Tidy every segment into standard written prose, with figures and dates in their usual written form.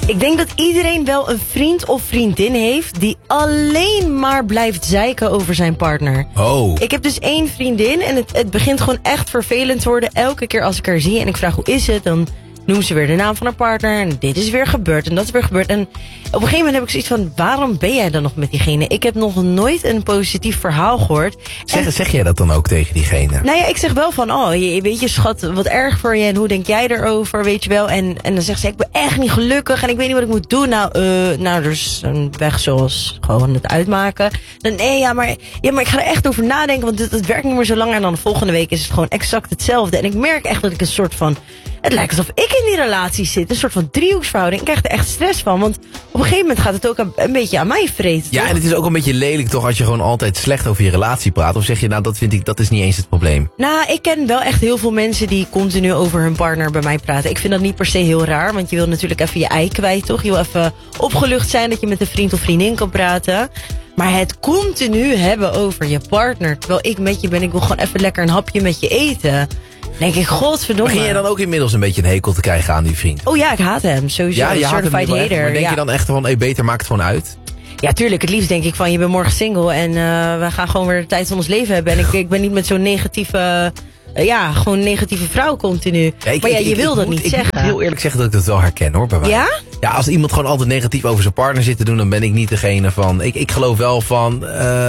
Ik denk dat iedereen wel een vriend of vriendin heeft die alleen maar blijft zeiken over zijn partner. Oh. Ik heb dus 1 vriendin en het begint gewoon echt vervelend te worden. Elke keer als ik haar zie en ik vraag hoe is het, dan noemt ze weer de naam van haar partner. En dit is weer gebeurd en dat is weer gebeurd. En op een gegeven moment heb ik zoiets van, waarom ben jij dan nog met diegene? Ik heb nog nooit een positief verhaal gehoord. Zeg jij dat dan ook tegen diegene? Nou ja, ik zeg wel van, weet je schat, wat erg voor je en hoe denk jij erover, weet je wel. En dan zegt ze, ik ben echt niet gelukkig en ik weet niet wat ik moet doen. Nou, er is een weg zoals gewoon het uitmaken. Dan nee, maar ik ga er echt over nadenken, want het werkt niet meer zo lang. En dan de volgende week is het gewoon exact hetzelfde. En ik merk echt dat ik een soort van, het lijkt alsof ik in die relatie zit. Een soort van driehoeksverhouding. Ik krijg er echt stress van. Want op een gegeven moment gaat het ook een beetje aan mij vreten. Ja, toch? en het is ook een beetje lelijk toch als je gewoon altijd slecht over je relatie praat. Of zeg je, nou dat is niet eens het probleem. Nou, ik ken wel echt heel veel mensen die continu over hun partner bij mij praten. Ik vind dat niet per se heel raar. Want je wil natuurlijk even je ei kwijt, toch? Je wil even opgelucht zijn dat je met een vriend of vriendin kan praten. Maar het continu hebben over je partner. Terwijl ik met je ben, ik wil gewoon even lekker een hapje met je eten. Denk ik, godverdomme. Begin jij dan ook inmiddels een beetje een hekel te krijgen aan die vriend? Oh ja, ik haat hem. Sowieso. Ja, je haat hem certified wel echt, hater. maar denk ja. je dan echt van, beter maakt het gewoon uit? Ja, tuurlijk. Het liefst denk ik van, je bent morgen single en we gaan gewoon weer de tijd van ons leven hebben. En ik ben niet met zo'n negatieve, gewoon negatieve vrouw continu. Ja, maar je wil dat niet zeggen. Ik moet heel eerlijk zeggen dat ik dat wel herken hoor, bij mij. Ja? Ja, als iemand gewoon altijd negatief over zijn partner zit te doen, dan ben ik niet degene van, ik geloof wel van...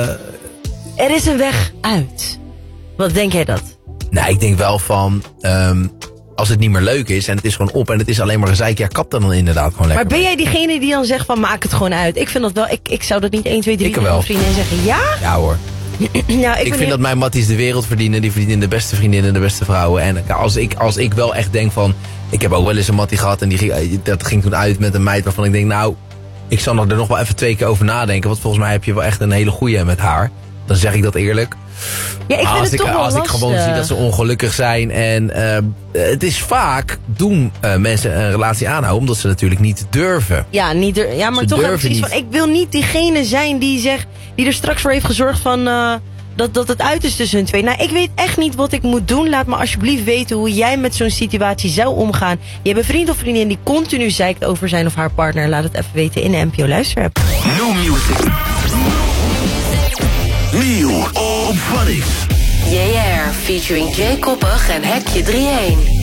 Er is een weg uit. Wat denk jij dat? Nou, ik denk wel van, als het niet meer leuk is en het is gewoon op en het is alleen maar gezeik, ja, kap dan inderdaad gewoon lekker. Maar ben jij diegene die dan zegt van, maak het gewoon uit? Ik vind dat wel, ik zou dat niet 1, 2, 3 tegen een vriendin zeggen. Ja? Ja hoor. Nou, ik vind dat mijn matties de wereld verdienen. Die verdienen de beste vriendinnen en de beste vrouwen. En als ik wel echt denk van... Ik heb ook wel eens een mattie gehad en dat ging toen uit met een meid waarvan ik denk... Nou, ik zal er nog wel even 2 keer over nadenken. Want volgens mij heb je wel echt een hele goeie met haar. Dan zeg ik dat eerlijk. Ja, ik vind het toch wel als ik gewoon zie dat ze ongelukkig zijn. En het is vaak doen mensen een relatie aanhouden omdat ze natuurlijk niet durven. Ja, maar toch heb ik zoiets van, ik wil niet diegene zijn die er straks voor heeft gezorgd van dat het uit is tussen hun twee. Nou, ik weet echt niet wat ik moet doen. Laat me alsjeblieft weten hoe jij met zo'n situatie zou omgaan. Je hebt een vriend of vriendin die continu zeikt over zijn of haar partner. Laat het even weten in de NPO Luisterapp. New music. Nieuw op Vanix. Yeah, featuring Jay Koppig en Hekje 3-1.